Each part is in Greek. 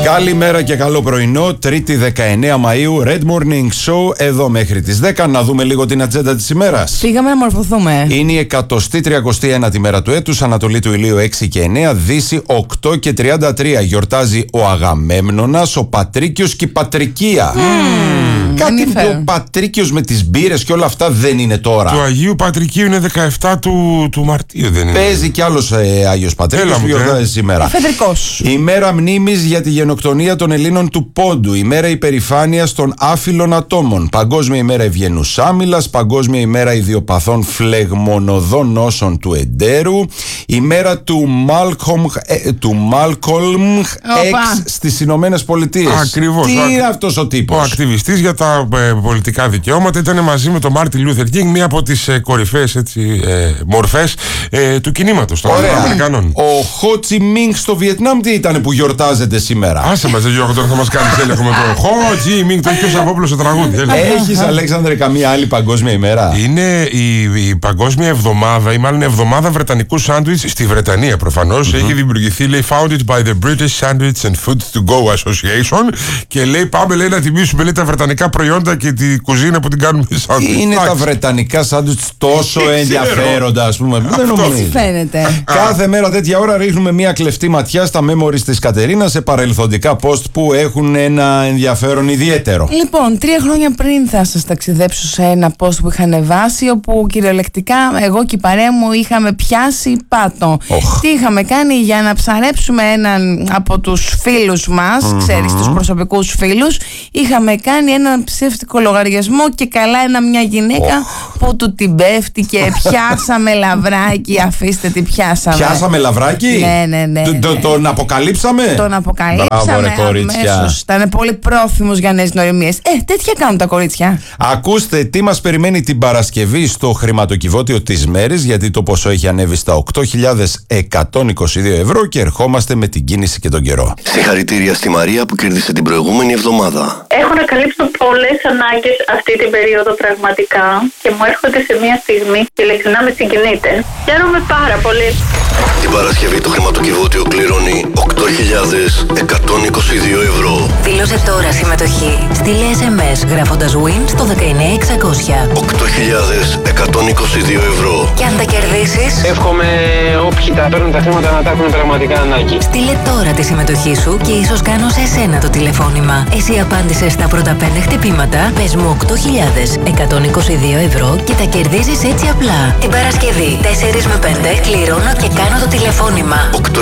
Καλημέρα και καλό πρωινό, Τρίτη 19 Μαΐου, Red Morning Show, εδώ μέχρι τις 10. Να δούμε λίγο την ατζέντα της ημέρας. Πήγαμε να μορφωθούμε. Είναι η 131η μέρα του έτους, Ανατολή του ηλίου 6 και 9, Δύση 8 και 33. Γιορτάζει ο Αγαμέμνονας, ο Πατρίκιος και η Πατρικία. Κάτι ο Πατρίκιος με τις μπύρες και όλα αυτά δεν είναι τώρα. Του Αγίου Πατρικίου είναι 17 του Μαρτίου, δεν είναι? Παίζει κι άλλος Άγιος Πατρίκιος που γιορτάζει σήμερα. Φεδρικός. Η μέρα μνήμης για τη γενοκτονία των Ελλήνων του Πόντου. Η μέρα υπερηφάνειας των άφυλων ατόμων. Παγκόσμια ημέρα ευγενούς άμυλας. Παγκόσμια ημέρα ιδιοπαθών φλεγμονωδών νόσων του εντέρου. Η μέρα του Μάλκολμ X στις Ηνωμένες Πολιτείες. Ακριβώς. Τι είναι αυτός ο τύπος? Ο ακτιβιστής για τα πολιτικά δικαιώματα. Ήταν μαζί με τον Μάρτιν Λούθερ Κίνγκ, μία από τις κορυφαίες μορφές του κινήματος των Αμερικανών. Ο Χο Τσι Μίνγκ στο Βιετνάμ τι ήταν που γιορτάζεται σήμερα? Άσε μας, Γιώργο, τώρα θα μας κάνεις έλεγχο με το Χο Τσι Μίνγκ, το έχει ο Σαββόπουλος στο τραγούδι. Έχεις, Αλέξανδρε, καμία άλλη παγκόσμια ημέρα? Είναι η παγκόσμια εβδομάδα, ή μάλλον εβδομάδα βρετανικού σάντουιτς στη Βρετανία προφανώς. Έχει δημιουργηθεί, λέει, founded by the British Sandwich and Food to Go Association, και λέει πάμε, λέει, να τιμήσουμε, λέει, τα βρετανικά προϊόντα και τη κουζίνα που την κάνουμε σάντουιτς. Είναι τα βρετανικά σάντουιτς τόσο ενδιαφέροντα, ας πούμε? Δεν νομίζω. Φαίνεται. Κάθε μέρα τέτοια ώρα ρίχνουμε μια κλεφτή ματιά στα memories της Κατερίνας, σε παρελθοντικά post που έχουν ένα ενδιαφέρον ιδιαίτερο. Λοιπόν, 3 χρόνια πριν θα σας ταξιδέψω σε ένα post που είχα ανεβάσει, όπου κυριολεκτικά εγώ και η παρέα μου είχαμε πιάσει πάτο. Τι είχαμε κάνει για να ψαρέψουμε έναν από τους φίλους μας, ξέρεις, τους προσωπικούς φίλους. Είχαμε κάνει έναν ψεύτικο λογαριασμό και καλά μια γυναίκα που του την πέφτηκε. Πιάσαμε λαβράκι, αφήστε τι πιάσαμε. Πιάσαμε λαβράκι? Ναι. Τον αποκαλύψαμε? Τον αποκαλύψαμε αμέσως. Ήταν πολύ πρόθυμος για νέες νοημίες. Τέτοια κάνουν τα κορίτσια. Ακούστε τι μας περιμένει την Παρασκευή στο χρηματοκιβώτιο της μέρης, γιατί το ποσό έχει ανέβει στα 8.122 ευρώ και ερχόμαστε με την κίνηση και τον καιρό. Συγχαρητήρια στη Μαρία που κέρδισε την προηγούμενη εβδομάδα. Έχω να καλύψω πολλές ανάγκες αυτή την περίοδο πραγματικά και μου έρχονται σε μια στιγμή και ειλικρινά με συγκινείτε. Χαίρομαι πάρα πολύ. Την Παρασκευή το χρηματοκιβώτιο κληρώνει 8.122 ευρώ. Δήλωσε τώρα συμμετοχή. Στείλε SMS γράφοντας WIN στο 19600. 8.122 ευρώ. Και αν τα κερδίσεις, εύχομαι όποιοι τα παίρνουν τα χρήματα να τα έχουν πραγματικά ανάγκη. Στείλε τώρα τη συμμετοχή σου και ίσως κάνω σε εσένα το τηλεφώνημα. Εσύ απάντησες στα πρώτα 5 χτυπήματα, πες μου 8.122 ευρώ και τα κερδίζεις έτσι απλά. Την Παρασκευή 4 με 5 κληρώνω και κάνω το τηλεφώνημα.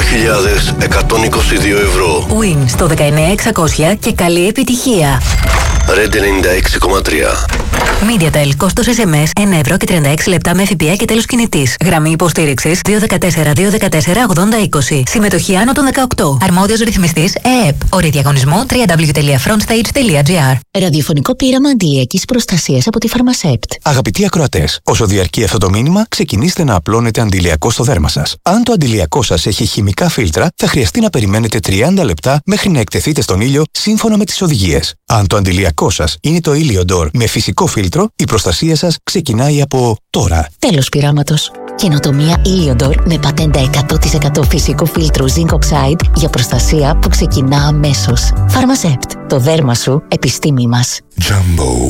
8.122 ευρώ. WIN στο 19600 και καλή επιτυχία. Red 96,3. MediaTel, κόστος SMS 1 ευρώ και 36 λεπτά με ΦΠΑ και τέλος κινητής. Γραμμή υποστήριξης 214-214-8020. Συμμετοχή άνω των 18. Αρμόδιος ρυθμιστής ΕΕΠ. Όροι διαγωνισμού www.frontstage.gr. Ραδιοφωνικό πείραμα αντιλιακής προστασίας από τη Φαρμασέπτ. Αγαπητοί ακροατές, όσο διαρκεί αυτό το μήνυμα, ξεκινήστε να απλώνετε αντιλιακό στο δέρμα σας. Αν το αντιλιακό σας έχει χημικά φίλτρα, θα χρειαστεί να περιμένετε 30 λεπτά μέχρι να εκτεθείτε στον ήλιο σύμφωνα με τις οδηγίες. Αν το αντιλιακό σας είναι το Iliodor με φυσικό φίλτρο, η προστασία σας ξεκινάει από τώρα. Τέλος πειράματος. Καινοτομία Iliodor με πατέντα 100% φυσικού φίλτρου Zinc Oxide για προστασία που ξεκινά αμέσως. Φαρμασέπτ. Το δέρμα σου, επιστήμη μας. Jumbo.